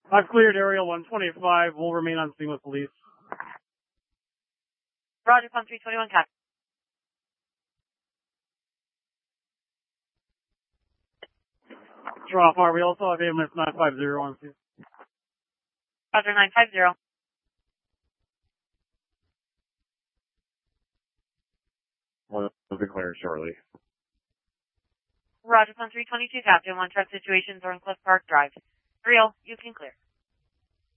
I've cleared Area 125. We'll remain on scene with police. Roger, Pump 321, copy. Toronto Fire, we also have AMS 950 on scene. Roger, 950. We'll declare shortly. Roger, Pump 322, copy. One truck situations are in Cliff Park Drive. Real, you can clear.